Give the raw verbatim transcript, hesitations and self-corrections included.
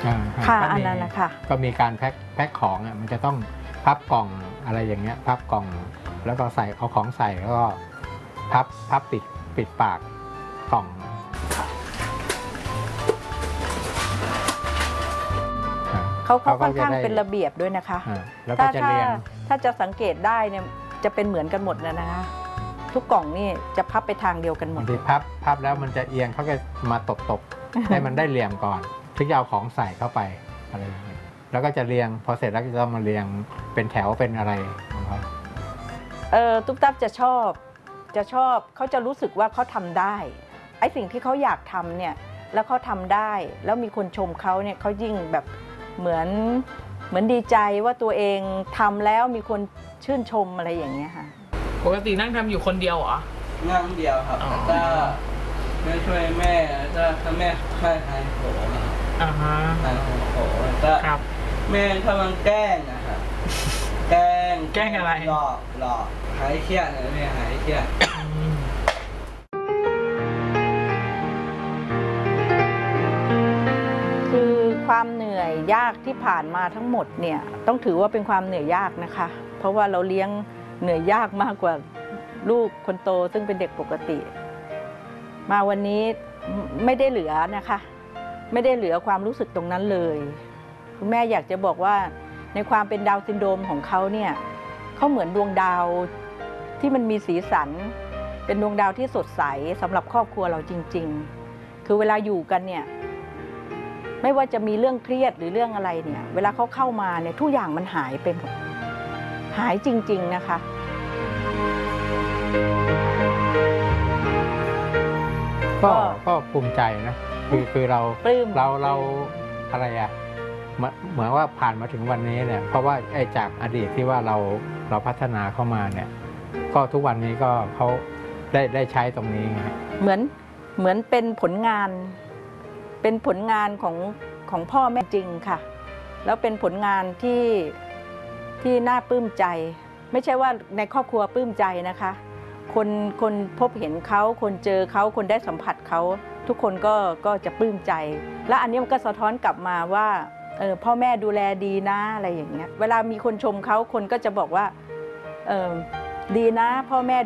ค่ะอันนั้นนะคะก็มีการแพ็คแพ็คของอ่ะมันจะต้องพับกล่องอะไรอย่างเงี้ยพับกล่องแล้วก็ใส่เอาของใส่แล้วก็พับพับปิดปิดปากกล่องเขาเขาค่อนข้างเป็นระเบียบด้วยนะคะแล้วก็จะเรียงถ้าจะสังเกตได้เนี่ยจะเป็นเหมือนกันหมดแล้วนะคะทุกกล่องนี่จะพับไปทางเดียวกันหมดที่พับพับแล้วมันจะเอียงเขาก็มาตบตบให้มันได้เหลี่ยมก่อนถึงจะเอาของใส่เข้าไปอะไรอย่างเงี้ยแล้วก็จะเรียงพอเสร็จแล้วก็จะต้องมาเรียงเป็นแถวเป็นอะไรครับเออตุ๊กตับจะชอบจะชอบเขาจะรู้สึกว่าเขาทำได้ไอ้สิ่งที่เขาอยากทำเนี่ยแล้วเขาทำได้แล้วมีคนชมเขาเนี่ยเขายิ่งแบบเหมือนเหมือนดีใจว่าตัวเองทำแล้วมีคนชื่นชมอะไรอย่างเงี้ยค่ะปกตินั่งทำอยู่คนเดียวเหรอนั่งเดียวครับถ้าแม่ช่วยแม่ถ้าถ้าแม่ช่วยทายโผล่อ่าฮะทายโผล่ถ้าแม่ถ้ามันแกล้งนะครับแกล้งแกล้งอะไรหลอกหลอกหายเครียดเลยแม่หายเครียดคือความเหนื่อยยากที่ผ่านมาทั้งหมดเนี่ยต้องถือว่าเป็นความเหนื่อยยากนะคะเพราะว่าเราเลี้ยงเหนื่อยยากมากกว่าลูกคนโตซึ่งเป็นเด็กปกติมาวันนี้ไม่ได้เหลือนะคะไม่ได้เหลือความรู้สึกตรงนั้นเลยคุณแม่อยากจะบอกว่าในความเป็นดาวน์ซินโดรมของเขาเนี่ยเขาเหมือนดวงดาวที่มันมีสีสันเป็นดวงดาวที่สดใสสำหรับครอบครัวเราจริงๆคือเวลาอยู่กันเนี่ยไม่ว่าจะมีเรื่องเครียดหรือเรื่องอะไรเนี่ยเวลาเขาเข้ามาเนี่ยทุกอย่างมันหายไปหมดหายจริงๆนะคะก็ก็ภูมิใจนะคือคือเราเราเราอะไรอะเหมือนว่าผ่านมาถึงวันนี้เนี่ยเพราะว่าไอ้จากอดีตที่ว่าเราเราพัฒนาเข้ามาเนี่ยก็ทุกวันนี้ก็เขาได้ได้ใช้ตรงนี้ไงเหมือนเหมือนเป็นผลงานเป็นผลงานของของพ่อแม่จริงค่ะแล้วเป็นผลงานที่ที่น่าปลื้มใจไม่ใช่ว่าในครอบครัวปลื้มใจนะคะคนคนพบเห็นเขาคนเจอเขาคนได้สัมผัสเขาทุกคนก็ก็จะปลื้มใจและอันนี้มันก็สะท้อนกลับมาว่าเออพ่อแม่ดูแลดีนะอะไรอย่างเงี้ยเวลามีคนชมเขาคนก็จะบอกว่าเออดีนะพ่อแม่